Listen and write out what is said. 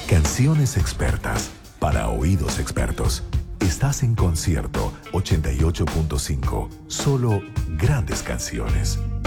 Canciones expertas para oídos expertos. Estás en Concierto 88.5. Solo grandes canciones.